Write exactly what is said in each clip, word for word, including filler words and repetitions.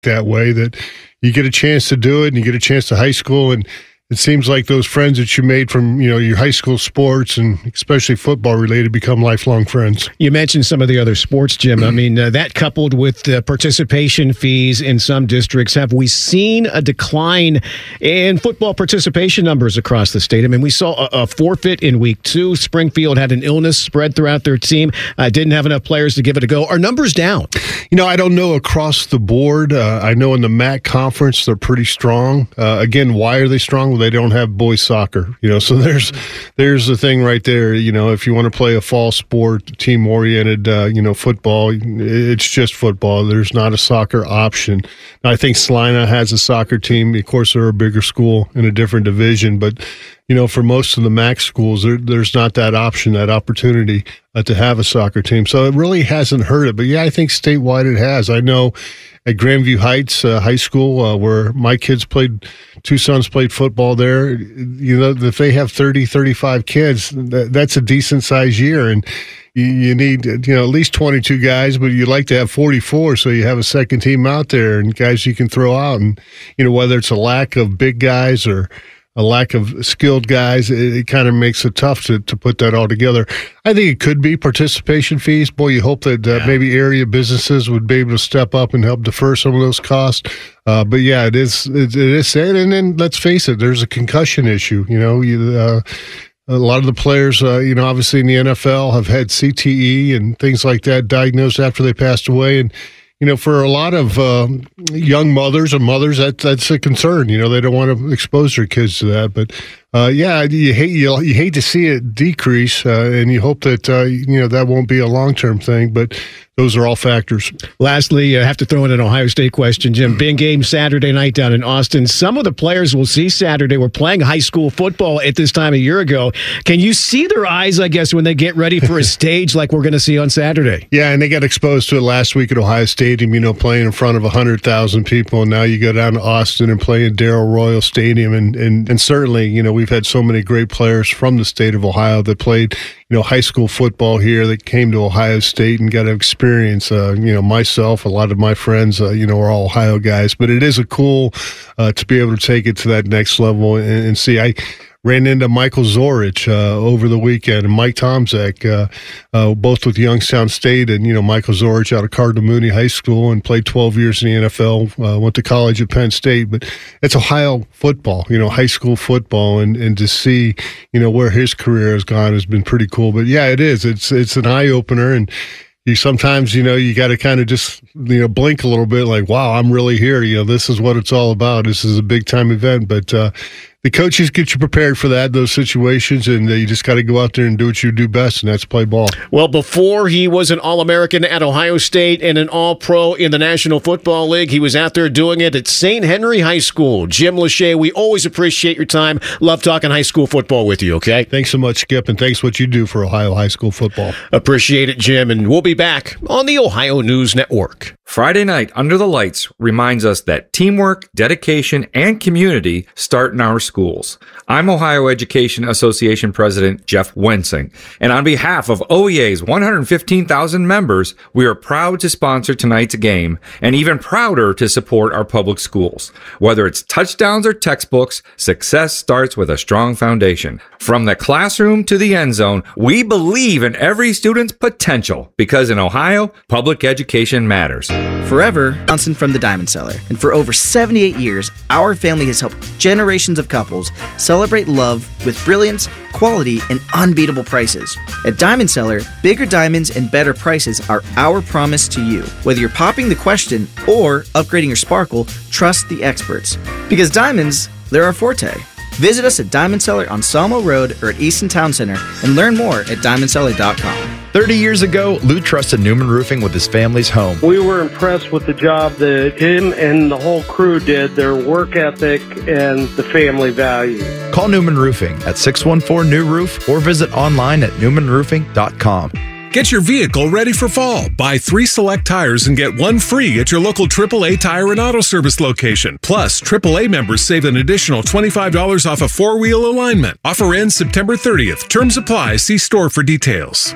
that way, that you get a chance to do it and you get a chance to high school, and it seems like those friends that you made from, you know, your high school sports and especially football related become lifelong friends. You mentioned some of the other sports, Jim. I mean, uh, that coupled with the participation fees in some districts, have we seen a decline in football participation numbers across the state? I mean, we saw a, a forfeit in week two. Springfield had an illness spread throughout their team. Uh, didn't have enough players to give it a go. Are numbers down? You know, I don't know across the board. Uh, I know in the M A C conference, they're pretty strong. Uh, again, why are they strong? Well, they don't have boys soccer, you know, so there's there's the thing right there. You know, if you want to play a fall sport, team oriented, uh, you know, football, it's just football. There's not a soccer option. I think Salina has a soccer team. Of course, they're a bigger school in a different division, but you know, for most of the M A C schools, there, there's not that option, that opportunity uh, to have a soccer team. So it really hasn't hurt it. But yeah, I think statewide it has. I know at Grandview Heights uh, High School, uh, where my kids played, two sons played football there, you know, if they have thirty, thirty-five kids, that, that's a decent size year. And you, you need, you know, at least twenty-two guys, but you'd like to have forty-four so you have a second team out there and guys you can throw out. And, you know, whether it's a lack of big guys or a lack of skilled guys, it, it kind of makes it tough to, to put that all together. I think it could be participation fees. Boy, you hope that uh, yeah. maybe area businesses would be able to step up and help defer some of those costs. Uh, but yeah, it is it, it is sad. And then let's face it, there's a concussion issue. You know, you, uh, a lot of the players, uh, you know, obviously in the N F L have had C T E and things like that diagnosed after they passed away. And you know, for a lot of uh, young mothers and mothers, that that's a concern. You know, they don't want to expose their kids to that. But uh, yeah, you hate you, you hate to see it decrease, uh, and you hope that uh, you know that won't be a long term thing. But those are all factors. Lastly, I have to throw in an Ohio State question, Jim. Big game Saturday night down in Austin. Some of the players we'll see Saturday were playing high school football at this time a year ago. Can you see their eyes, I guess, when they get ready for a stage like we're going to see on Saturday? Yeah, and they got exposed to it last week at Ohio Stadium, you know, playing in front of one hundred thousand people. And now you go down to Austin and play in Darrell Royal Stadium. And, and, and certainly, you know, we've had so many great players from the state of Ohio that played, you know, high school football here that came to Ohio State and got to experience, uh, you know, myself, a lot of my friends, uh, you know, are all Ohio guys. But it is a cool uh, to be able to take it to that next level and, and see. I ran into Michael Zorich uh, over the weekend and Mike Tomczak, uh, uh, both with Youngstown State, and, you know, Michael Zorich out of Cardinal Mooney High School and played twelve years in the N F L, uh, went to college at Penn State. But it's Ohio football, you know, high school football, and, and to see, you know, where his career has gone has been pretty cool. But yeah, it is. It's, it's an eye-opener, and you sometimes, you know, you got to kind of just, you know, blink a little bit like, wow, I'm really here. You know, this is what it's all about. This is a big time event. But uh, the coaches get you prepared for that, those situations, and uh, you just got to go out there and do what you do best, and that's play ball. Well, before he was an All-American at Ohio State and an All-Pro in the National Football League, he was out there doing it at Saint Henry High School. Jim Lachey, we always appreciate your time. Love talking high school football with you, okay? Thanks so much, Skip, and thanks what you do for Ohio high school football. Appreciate it, Jim, and we'll be back on the Ohio News Network. Friday Night Under the Lights reminds us that teamwork, dedication, and community start in our schools. I'm Ohio Education Association President Jeff Wensing, and on behalf of O E A's one hundred fifteen thousand members, we are proud to sponsor tonight's game, and even prouder to support our public schools. Whether it's touchdowns or textbooks, success starts with a strong foundation. From the classroom to the end zone, we believe in every student's potential, because in Ohio, public education matters. Forever, Johnson from the Diamond Cellar. And for over seventy-eight years, our family has helped generations of couples celebrate love with brilliance, quality, and unbeatable prices. At Diamond Cellar, bigger diamonds and better prices are our promise to you. Whether you're popping the question or upgrading your sparkle, trust the experts. Because diamonds, they're our forte. Visit us at Diamond Cellar on Sawmill Road or at Easton Town Center and learn more at diamond cellar dot com. thirty years ago, Lou trusted Newman Roofing with his family's home. We were impressed with the job that him and the whole crew did, their work ethic and the family value. Call Newman Roofing at six one four new roof or visit online at newman roofing dot com. Get your vehicle ready for fall. Buy three select tires and get one free at your local triple A Tire and Auto Service location. Plus, triple A members save an additional twenty-five dollars off a four-wheel alignment. Offer ends September thirtieth. Terms apply. See store for details.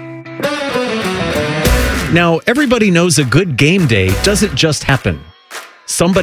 Now, everybody knows a good game day doesn't just happen. Somebody